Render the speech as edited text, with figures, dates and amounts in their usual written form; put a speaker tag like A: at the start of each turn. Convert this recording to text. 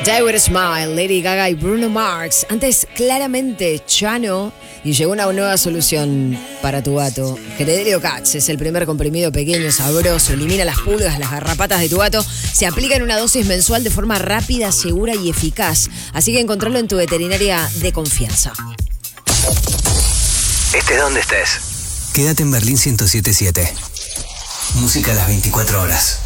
A: Die With A Smile, Lady Gaga y Bruno Mars. Antes, claramente, Chano. Y llegó una nueva solución para tu gato. Credelio Cats es el primer comprimido pequeño, sabroso. Elimina las pulgas, las garrapatas de tu gato. Se aplica en una dosis mensual de forma rápida, segura y eficaz. Así que encontralo en tu veterinaria de confianza.
B: Estés donde estés. Quédate en Berlín 107.7. Música a las 24 horas.